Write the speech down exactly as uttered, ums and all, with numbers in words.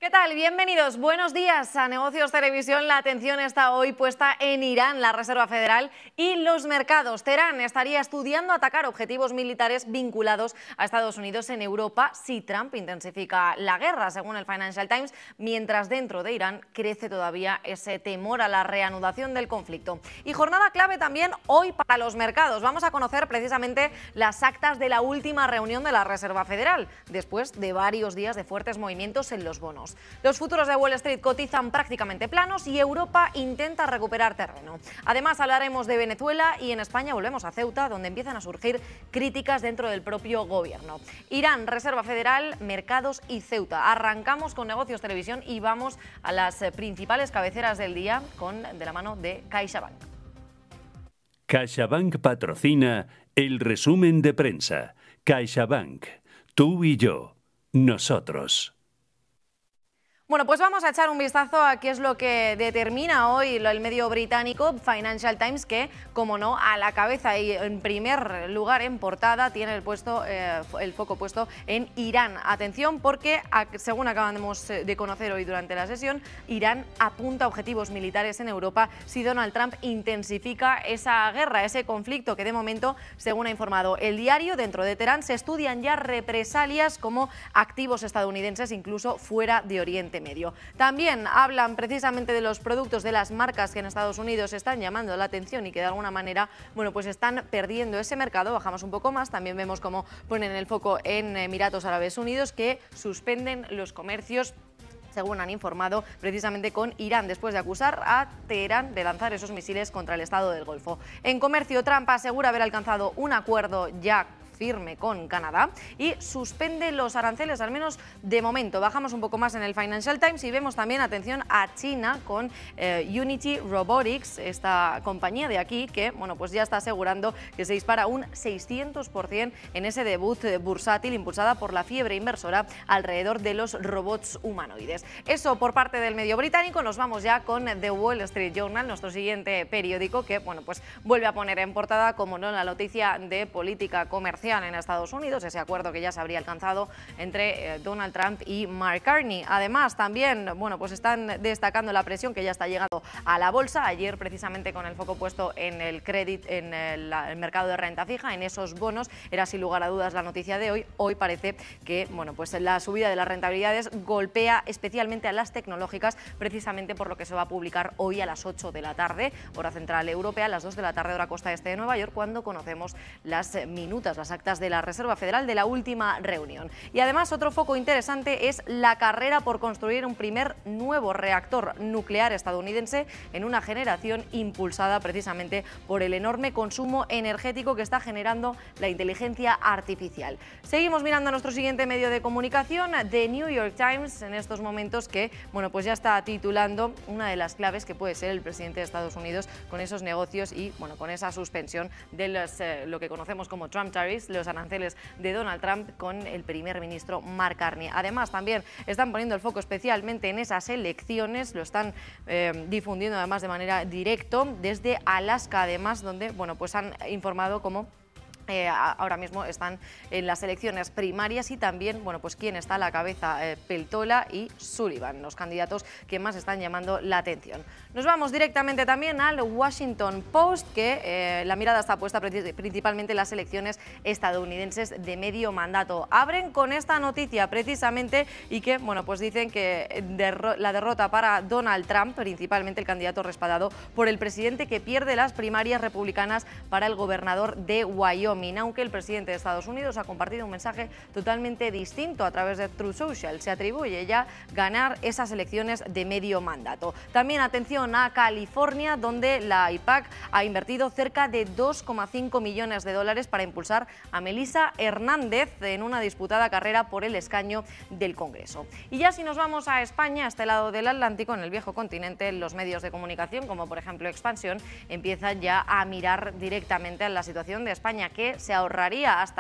¿Qué tal? Bienvenidos, buenos días a Negocios Televisión. La atención está hoy puesta en Irán, la Reserva Federal y los mercados. Teherán estaría estudiando atacar objetivos militares vinculados a Estados Unidos en Europa si Trump intensifica la guerra, según el Financial Times, mientras dentro de Irán crece todavía ese temor a la reanudación del conflicto. Y jornada clave también hoy para los mercados. Vamos a conocer precisamente las actas de la última reunión de la Reserva Federal, después de varios días de fuertes movimientos en los bonos. Los futuros de Wall Street cotizan prácticamente planos y Europa intenta recuperar terreno. Además, hablaremos de Venezuela y en España volvemos a Ceuta, donde empiezan a surgir críticas dentro del propio gobierno. Irán, Reserva Federal, mercados y Ceuta. Arrancamos con Negocios Televisión y vamos a las principales cabeceras del día con de la mano de CaixaBank. CaixaBank patrocina el resumen de prensa. CaixaBank, tú y yo, nosotros. Bueno, pues vamos a echar un vistazo a qué es lo que determina hoy el medio británico Financial Times, que, como no, a la cabeza y en primer lugar en portada tiene el, puesto, eh, el foco puesto en Irán. Atención, porque según acabamos de conocer hoy durante la sesión, Irán apunta a objetivos militares en Europa si Donald Trump intensifica esa guerra, ese conflicto que de momento, según ha informado el diario, dentro de Teherán se estudian ya represalias como activos estadounidenses incluso fuera de Oriente Medio. También hablan precisamente de los productos de las marcas que en Estados Unidos están llamando la atención y que de alguna manera, bueno, pues están perdiendo ese mercado. Bajamos un poco más, también vemos cómo ponen el foco en Emiratos Árabes Unidos, que suspenden los comercios, según han informado, precisamente con Irán, después de acusar a Teherán de lanzar esos misiles contra el Estado del Golfo. En comercio, Trump asegura haber alcanzado un acuerdo ya firme con Canadá y suspende los aranceles, al menos de momento. Bajamos un poco más en el Financial Times y vemos también, atención, a China con eh, Unity Robotics, esta compañía de aquí que, bueno, pues ya está asegurando que se dispara un seiscientos por ciento en ese debut bursátil impulsada por la fiebre inversora alrededor de los robots humanoides. Eso por parte del medio británico. Nos vamos ya con The Wall Street Journal, nuestro siguiente periódico, que, bueno, pues vuelve a poner en portada, como no, la noticia de política comercial en Estados Unidos, ese acuerdo que ya se habría alcanzado entre eh, Donald Trump y Mark Carney. Además, también, bueno, pues están destacando la presión que ya está llegando a la bolsa. Ayer, precisamente, con el foco puesto en el crédito, en el, el mercado de renta fija, en esos bonos, era sin lugar a dudas la noticia de hoy. Hoy parece que, bueno, pues la subida de las rentabilidades golpea especialmente a las tecnológicas, precisamente por lo que se va a publicar hoy a las ocho de la tarde, hora central europea, a las dos de la tarde, hora costa este de Nueva York, cuando conocemos las minutas, las actas de la Reserva Federal de la última reunión. Y además, otro foco interesante es la carrera por construir un primer nuevo reactor nuclear estadounidense en una generación impulsada precisamente por el enorme consumo energético que está generando la inteligencia artificial. Seguimos mirando a nuestro siguiente medio de comunicación, The New York Times, en estos momentos, que, bueno, pues ya está titulando una de las claves que puede ser el presidente de Estados Unidos con esos negocios y, bueno, con esa suspensión de los, eh, lo que conocemos como Trump tariffs, los aranceles de Donald Trump con el primer ministro Mark Carney. Además, también están poniendo el foco especialmente en esas elecciones, lo están eh, difundiendo además de manera directa desde Alaska, además, donde, bueno, pues han informado como Eh, ahora mismo están en las elecciones primarias y también, bueno, pues quién está a la cabeza, eh, Peltola y Sullivan, los candidatos que más están llamando la atención. Nos vamos directamente también al Washington Post, que eh, la mirada está puesta principalmente en las elecciones estadounidenses de medio mandato. Abren con esta noticia precisamente y que, bueno, pues dicen que derro la derrota para Donald Trump, principalmente el candidato respaldado por el presidente que pierde las primarias republicanas para el gobernador de Wyoming, aunque el presidente de Estados Unidos ha compartido un mensaje totalmente distinto a través de Truth Social. Se atribuye ya ganar esas elecciones de medio mandato. También atención a California, donde la I P A C ha invertido cerca de dos coma cinco millones de dólares para impulsar a Melissa Hernández en una disputada carrera por el escaño del Congreso. Y ya si nos vamos a España, a este lado del Atlántico, en el viejo continente, los medios de comunicación, como por ejemplo Expansión, empiezan ya a mirar directamente a la situación de España, que se ahorraría hasta